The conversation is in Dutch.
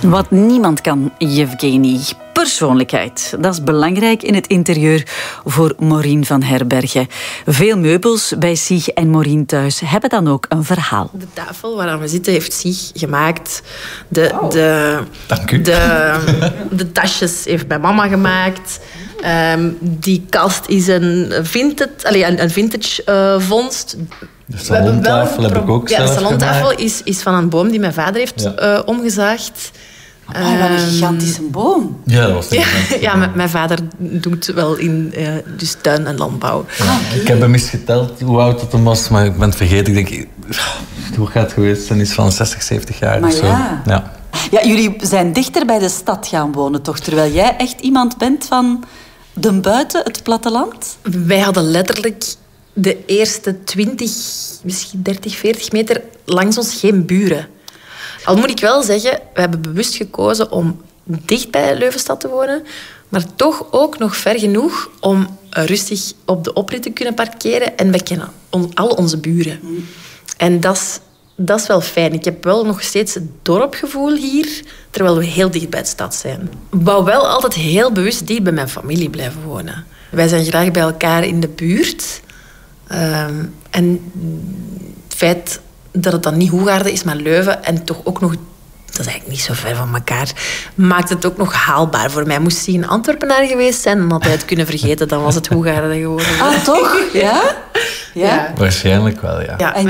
Wat niemand kan, Yevgeny. Persoonlijkheid. Dat is belangrijk in het interieur voor Maureen van Herbergen. Veel meubels bij Sieg en Maureen thuis hebben dan ook een verhaal. De tafel waaraan we zitten heeft Sieg gemaakt. Dank u. De tasjes heeft mijn mama gemaakt. Die kast is een vintage vondst. De salontafel heb ik ook zelf de salontafel gemaakt. is van een boom die mijn vader heeft omgezaagd. Wat een gigantische boom. Ja, dat was het. Ja, mijn vader doet wel in dus tuin en landbouw. Okay. Ik heb hem eens geteld hoe oud het was, maar ik ben het vergeten. Ik denk, hoe gaat het geweest zijn? Is van 60, 70 jaar Maar of zo. ja. Ja, jullie zijn dichter bij de stad gaan wonen, toch? Terwijl jij echt iemand bent van de buiten, het platteland? Wij hadden letterlijk de eerste 20, misschien 30, 40 meter langs ons geen buren. Al moet ik wel zeggen, we hebben bewust gekozen om dicht bij Leuvenstad te wonen, maar toch ook nog ver genoeg om rustig op de oprit te kunnen parkeren. En we kennen al onze buren. En dat is wel fijn. Ik heb wel nog steeds het dorpgevoel hier, terwijl we heel dicht bij de stad zijn. Ik wou wel altijd heel bewust dicht bij mijn familie blijven wonen. Wij zijn graag bij elkaar in de buurt. En het feit dat het dan niet Hoegaarden is, maar Leuven en toch ook nog, dat is eigenlijk niet zo ver van elkaar, maakt het ook nog haalbaar voor mij. Moest hij een Antwerpenaar geweest zijn, dan had hij het kunnen vergeten, dan was het Hoegaarden geworden. Ah, toch? Ja? Ja. Waarschijnlijk wel, ja. Ja.